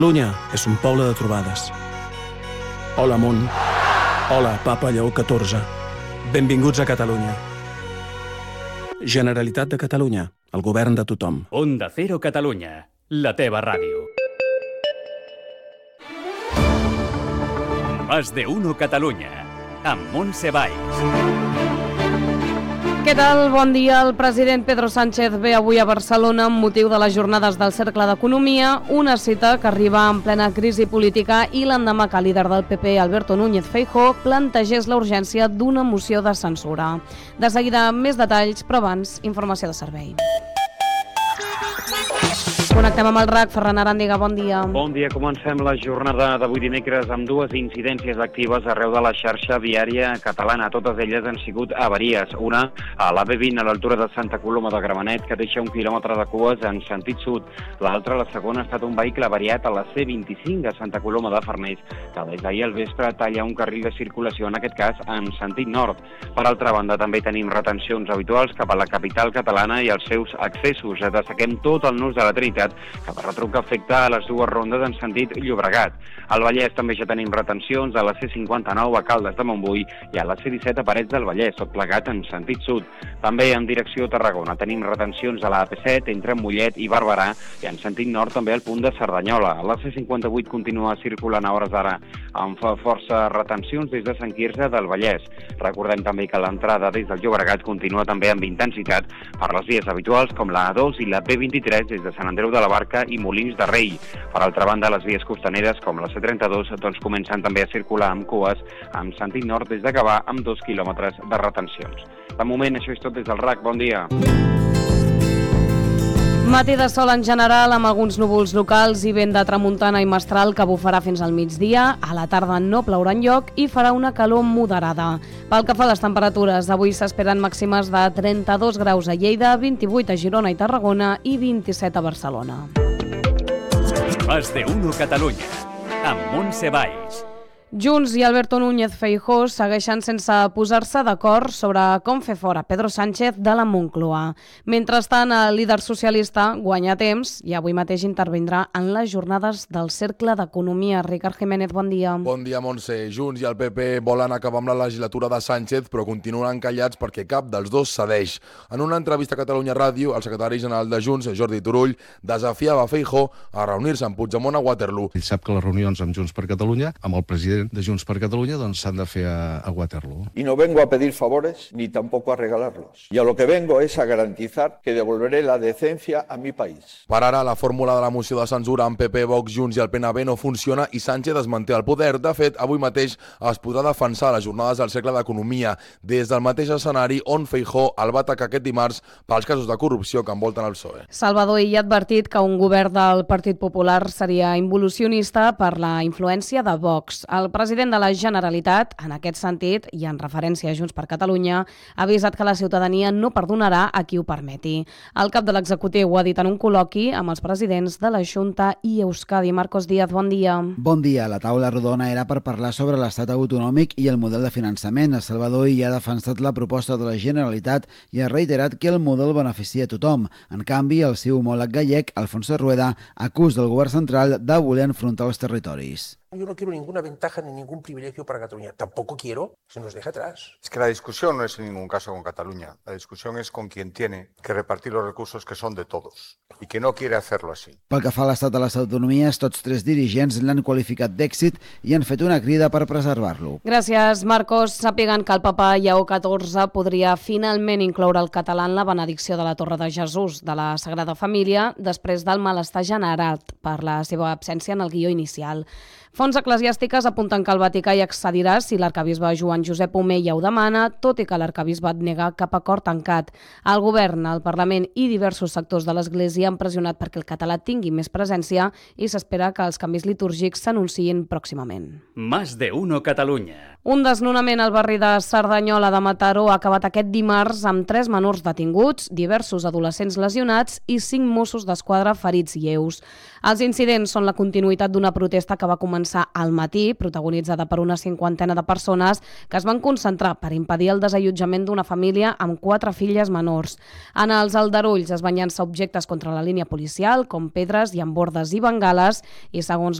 Catalunya és un poble de trobades. Hola, món. Hola, Papa Lleó XIV. Benvinguts a Catalunya. Generalitat de Catalunya, el govern de tothom. Onda Cero Catalunya, la teva ràdio. Más de uno Catalunya, amb Montse Valls. Què tal? Bon dia. El president Pedro Sánchez ve avui a Barcelona amb motiu de les jornades del Cercle d'Economia, una cita que arriba en plena crisi política i l'endemà que el líder del PP, Alberto Núñez Feijóo, plantegés la urgència d'una moció de censura. De seguida, més detalls, però abans, informació de servei. Connectem amb el RAC. Ferran Arandiga, bon dia. Bon dia. Comencem la jornada d'avui dimecres amb dues incidències actives arreu de la xarxa viària catalana. Totes elles han sigut avaries. Una a l'AV20 a l'altura de Santa Coloma de Gramenet, que deixa 1 quilòmetre de cues en sentit sud. L'altra, la segona, ha estat un vehicle avariat a la C25 a Santa Coloma de Farners, que des d'ahir al vespre talla un carril de circulació, en aquest cas en sentit nord. Per altra banda, també tenim retencions habituals cap a la capital catalana i els seus accessos. Destaquem tot el nus de la Trinitat, que per retruc afecta a les dues rondes en sentit Llobregat. Al Vallès també ja tenim retencions a la C59 a Caldes de Montbui i a la C17 a Parets del Vallès, tot plegat en sentit sud. També en direcció Tarragona tenim retencions a la AP7 entre Mollet i Barberà i en sentit nord també al punt de Cerdanyola. La C58 continua circulant a hores d'ara amb força retencions des de Sant Quirze del Vallès. Recordem també que l'entrada des del Llobregat continua també amb intensitat per les vies habituals com la A2 i la B23 des de Sant Andreu de la Barca i Molins de Rei. Per altra banda, les vies costaneres com la C32 comencen també a circular amb cues en sentit nord des de Gavà amb 2 quilòmetres de retencions. De moment, això és tot des del RAC. Bon dia. Matí de sol en general, amb alguns núvols locals i vent de tramuntana i mestral que bufarà fins al migdia. A la tarda no plourà enlloc i farà una calor moderada. Pel que fa a les temperatures, avui s'esperen màximes de 32 graus a Lleida, 28 a Girona i Tarragona i 27 a Barcelona. Más de uno Catalunya, amb Montse Valls. Junts i Alberto Núñez Feijóo segueixen sense posar-se d'acord sobre com fer fora Pedro Sánchez de la Moncloa. Mentrestant, el líder socialista guanya temps i avui mateix intervindrà en les jornades del Cercle d'Economia. Ricard Jiménez, bon dia. Bon dia, Montse. Junts i el PP volen acabar amb la legislatura de Sánchez, però continuen encallats perquè cap dels dos cedeix. En una entrevista a Catalunya Ràdio, el secretari general de Junts, Jordi Turull, desafiava Feijóo a reunir-se amb Puigdemont a Waterloo. Ell sap que les reunions amb Junts per Catalunya, amb el president de Junts per Catalunya, doncs s'han de fer a Waterloo. Y no vengo a pedir favores ni tampoco a regalarlos. Y a lo que vengo es a garantizar que devolveré la decencia a mi país. Per ara, la fórmula de la moció de censura amb PP, Vox, Junts i el PNB no funciona i Sánchez es manté al poder. De fet, avui mateix es podrà defensar les jornades del Cercle d'Economia des del mateix escenari on Feijóo el va atacar aquest dimarts pels casos de corrupció que envolten el PSOE. Salvador Illa ha advertit que un govern del Partit Popular seria involucionista per la influència de Vox. El president de la Generalitat, en aquest sentit, i en referència a Junts per Catalunya, ha avisat que la ciutadania no perdonarà a qui ho permeti. El cap de l'executiu ho ha dit en un col·loqui amb els presidents de la Junta i Euskadi. Marcos Díaz, bon dia. Bon dia. La taula rodona era per parlar sobre l'estat autonòmic i el model de finançament. El Salvador Illa ha defensat la proposta de la Generalitat i ha reiterat que el model beneficia a tothom. En canvi, el seu homòleg gallec, Alfonso Rueda, acusa el govern central de voler enfrontar els territoris. Yo no quiero ninguna ventaja ni ningún privilegio para Cataluña. Tampoco quiero que se nos deje atrás. Es que la discusión no es en ningún caso con Cataluña. La discusión es con quien tiene que repartir los recursos que son de todos y que no quiere hacerlo así. Pel que fa a l'estat de les autonomies, tots tres dirigents l'han qualificat d'èxit i han fet una crida per preservar-lo. Gràcies, Marcos. Sàpiguen que el papa Lleó XIV podria finalment incloure el català en la benedicció de la Torre de Jesús de la Sagrada Família després del malestar generat per la seva absència en el guió inicial. Fonts eclesiàstiques apunten que el Vaticà hi accedirà si l'arcabisbe Joan Josep Omeia ho demana, tot i que l'arcabisbat nega cap acord tancat. El govern, el Parlament i diversos sectors de l'Església han pressionat perquè el català tingui més presència i s'espera que els canvis litúrgics s'anunciïn pròximament. Más de uno Catalunya. Un desnonament al barri de Cerdanyola de Mataró ha acabat aquest dimarts amb 3 menors detinguts, diversos adolescents lesionats i 5 Mossos d'Esquadra ferits lleus. Els incidents són la continuïtat d'una protesta que va començar al matí, protagonitzada per una 50ena de persones que es van concentrar per impedir el desallotjament d'una família amb 4 filles menors. En els aldarulls es van llançar objectes contra la línia policial, com pedres, llambordes i bengales, i segons